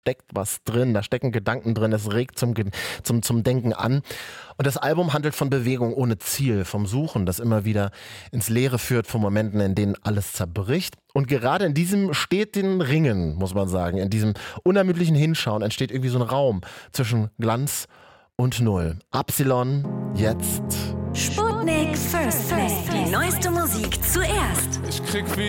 steckt was drin, da stecken Gedanken drin, es regt zum Denken an. Und das Album handelt von Bewegung ohne Ziel, vom Suchen, das immer wieder ins Leere führt, von Momenten, in denen alles zerbricht. Und gerade in diesem steten Ringen, muss man sagen, in diesem unermüdlichen Hinschauen entsteht irgendwie so ein Raum zwischen Glanz und Null. Absilon, jetzt. Sputnik First Play. Die neueste Musik zuerst. Ich krieg